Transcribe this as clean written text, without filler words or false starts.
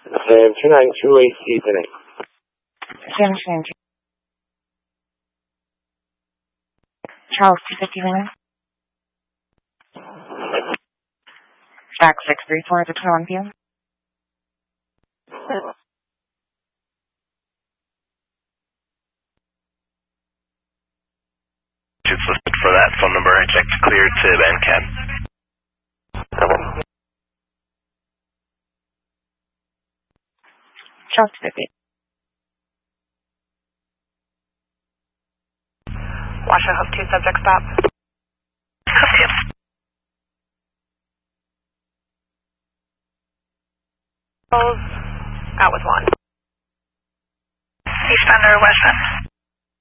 Sam 2928 evening. Sam 292. Charles 251. Back 634 to 21 p.m. It's listed for that phone number. I checked clear to NCAP. Charles 250. Washington Hope 2 subject stop. Out with 1. Eastbound or westbound?